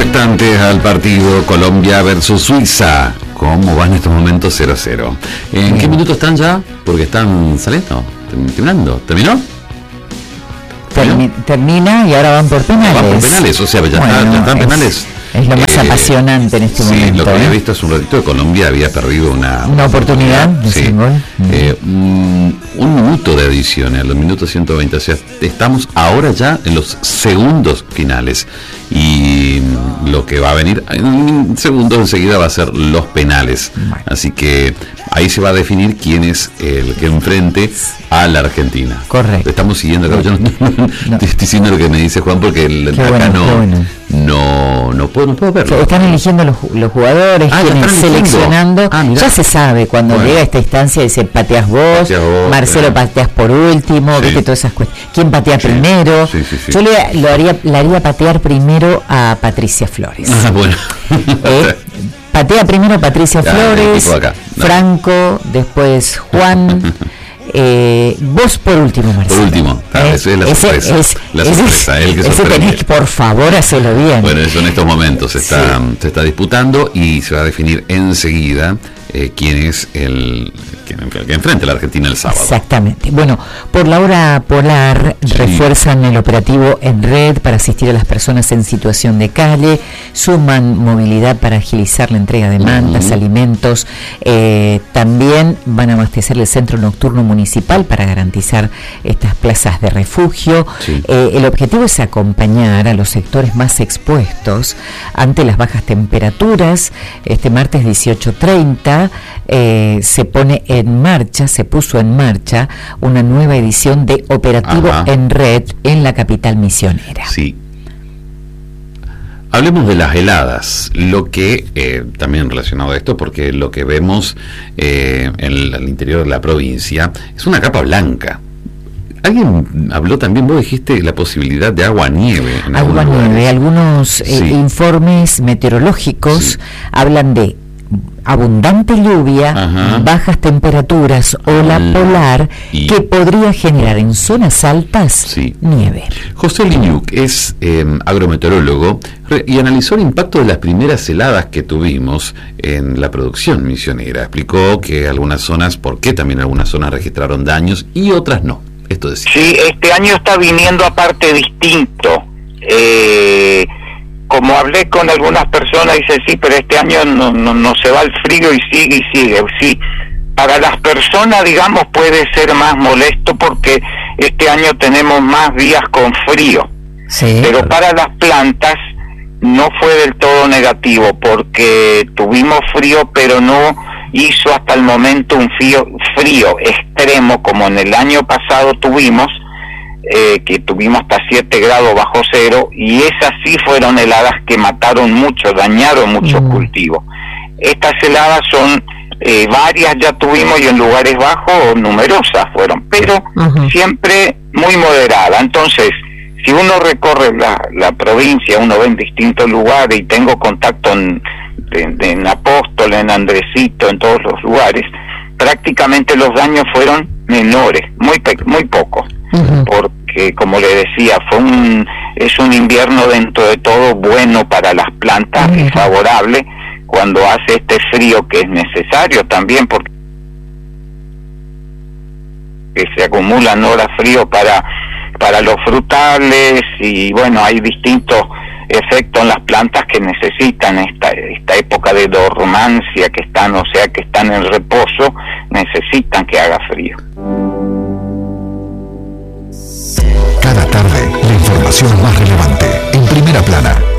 expectantes al partido Colombia versus Suiza. ¿Cómo va en estos momentos 0-0? ¿En qué minutos están ya? Porque están saliendo, terminando. ¿Terminó? Termina y ahora van por penales. Van por penales, o sea, ya están penales. Es lo más apasionante en este momento. Sí, lo que había visto hace un ratito de Colombia había perdido una oportunidad de un gol. Un minuto de adición, en los minutos 120. O sea, estamos ahora ya en los segundos finales. Y lo que va a venir en segundos enseguida va a ser los penales. Bueno. Así que ahí se va a definir quién es el que enfrente a la Argentina. Correcto. Estamos siguiendo acá. Yo no estoy diciendo lo que me dice Juan porque acá no puedo verlo. Están eligiendo los jugadores, quienes seleccionando. Ya se sabe, cuando llega a esta instancia dice pateas vos, Marcelo pateas por último, viste todas esas cuestiones. ¿Quién patea primero? Yo le haría patear primero a Patricia Flores. Bueno. Patea primero Patricia Flores, Franco, después Juan. Vos por último, Marcelo. Por último, esa es la sorpresa. Ese tenés que, por favor, hacerlo bien. Bueno, eso en estos momentos se está disputando y se va a definir enseguida quién es el que enfrente a la Argentina el sábado. Exactamente. Bueno, por la hora polar refuerzan el operativo en red para asistir a las personas en situación de calle, suman movilidad para agilizar la entrega de mantas, alimentos, también van a abastecer el centro nocturno municipal para garantizar estas plazas de refugio. El objetivo es acompañar a los sectores más expuestos ante las bajas temperaturas. Este martes 18:30 se puso en marcha una nueva edición de Operativo en Red en la capital misionera. Sí. Hablemos de las heladas, lo que también relacionado a esto, porque lo que vemos en el interior de la provincia es una capa blanca. Alguien habló también, vos dijiste la posibilidad de agua-nieve. Agua-nieve, algunos informes meteorológicos hablan de abundante lluvia, bajas temperaturas, ola polar, que podría generar en zonas altas nieve. José Liñuc es agrometeorólogo y analizó el impacto de las primeras heladas que tuvimos en la producción misionera. Explicó que algunas zonas, por qué también algunas zonas registraron daños y otras no. Esto decía. Sí, este año está viniendo aparte distinto. Como hablé con algunas personas, dice, sí, pero este año no se va el frío y sigue. Sí, para las personas, digamos, puede ser más molesto porque este año tenemos más días con frío. Sí. Pero para las plantas no fue del todo negativo porque tuvimos frío, pero no hizo hasta el momento un frío extremo como en el año pasado tuvimos, que tuvimos hasta 7 grados bajo cero, y esas sí fueron heladas que mataron mucho, dañaron muchos cultivos. Estas heladas son varias ya tuvimos y en lugares bajos numerosas fueron, pero siempre muy moderada. Entonces, si uno recorre la provincia, uno ve en distintos lugares, y tengo contacto en Apóstol, en Andresito, en todos los lugares, prácticamente los daños fueron menores, muy pocos. Porque, como le decía, es un invierno dentro de todo bueno para las plantas y favorable cuando hace este frío que es necesario también, porque se acumulan horas frío para los frutales, y bueno, hay distintos efectos en las plantas que necesitan esta época de dormancia que están en reposo, necesitan que haga frío. Cada tarde, la información más relevante en Primera Plana.